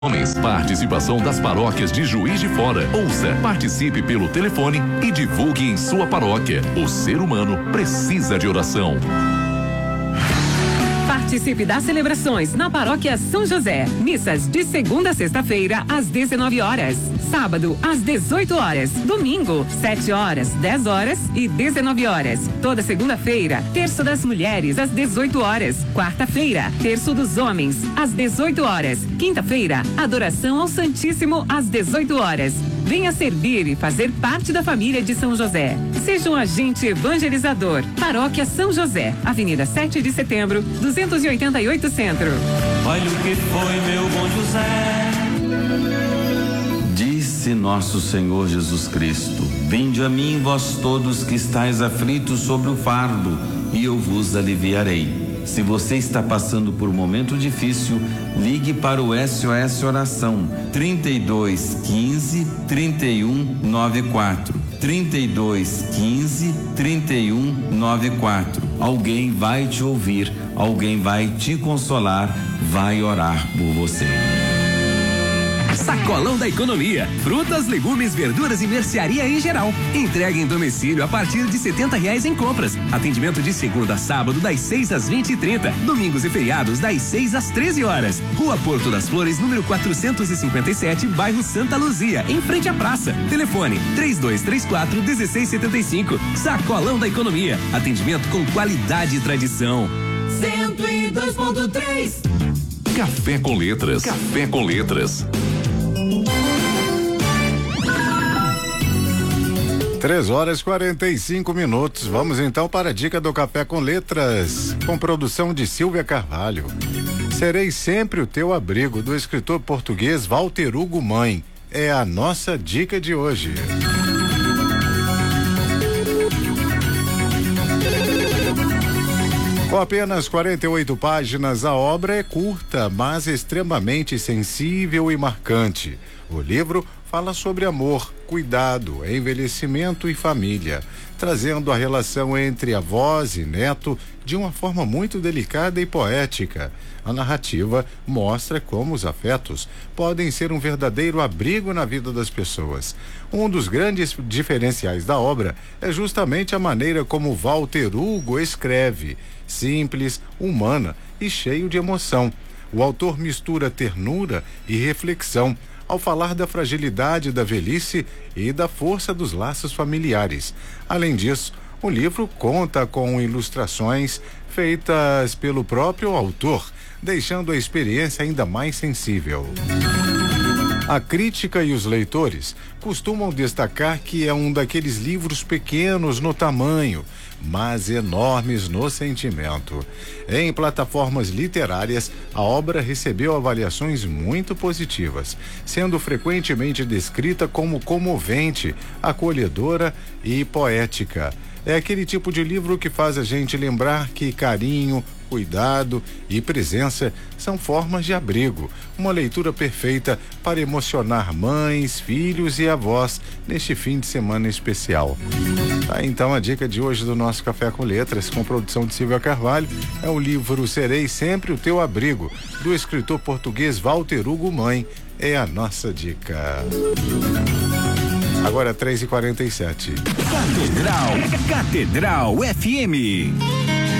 Homens, participação das paróquias de Juiz de Fora. Ouça, participe pelo telefone e divulgue em sua paróquia. O ser humano precisa de oração. Participe das celebrações na Paróquia São José. Missas de segunda a sexta-feira às 19 horas. Sábado às 18 horas. Domingo, 7 horas, 10 horas e 19 horas. Toda segunda-feira, terço das mulheres às 18 horas. Quarta-feira, terço dos homens às 18 horas. Quinta-feira, adoração ao Santíssimo às 18 horas. Venha servir e fazer parte da família de São José. Seja um agente evangelizador. Paróquia São José, Avenida 7 de Setembro, 288 Centro. Olha o que foi, meu bom José. Disse nosso Senhor Jesus Cristo: vinde a mim, vós todos que estáis aflitos sobre o fardo, e eu vos aliviarei. Se você está passando por um momento difícil, ligue para o SOS Oração 3215 3194. 3215 3194. Alguém vai te ouvir, alguém vai te consolar, vai orar por você. Sacolão da Economia. Frutas, legumes, verduras e mercearia em geral. Entrega em domicílio a partir de R$70 em compras. Atendimento de segunda a sábado das 6 às 20h30. Domingos e feriados das 6 às 13 horas. Rua Porto das Flores, número 457, bairro Santa Luzia, em frente à praça. Telefone 3234-1675. Sacolão da Economia. Atendimento com qualidade e tradição. 102.3. Café com Letras. Café com Letras. 3h45. Vamos então para a dica do Café com Letras, com produção de Silvia Carvalho. Serei sempre o teu abrigo, do escritor português Walter Hugo Mãe. É a nossa dica de hoje. Com apenas 48 páginas, a obra é curta, mas extremamente sensível e marcante. O livro fala sobre amor, cuidado, envelhecimento e família, trazendo a relação entre avós e neto de uma forma muito delicada e poética. A narrativa mostra como os afetos podem ser um verdadeiro abrigo na vida das pessoas. Um dos grandes diferenciais da obra é justamente a maneira como Walter Hugo escreve, simples, humana e cheio de emoção. O autor mistura ternura e reflexão ao falar da fragilidade da velhice e da força dos laços familiares. Além disso, o livro conta com ilustrações feitas pelo próprio autor, deixando a experiência ainda mais sensível. A crítica e os leitores costumam destacar que é um daqueles livros pequenos no tamanho, mas enormes no sentimento. Em plataformas literárias, a obra recebeu avaliações muito positivas, sendo frequentemente descrita como comovente, acolhedora e poética. É aquele tipo de livro que faz a gente lembrar que carinho, cuidado e presença são formas de abrigo. Uma leitura perfeita para emocionar mães, filhos e avós neste fim de semana especial. Tá, então a dica de hoje do nosso Café com Letras, com produção de Silvia Carvalho, é o livro Serei Sempre o Teu Abrigo, do escritor português Walter Hugo Mãe. É a nossa dica. Agora 3h47. Catedral FM.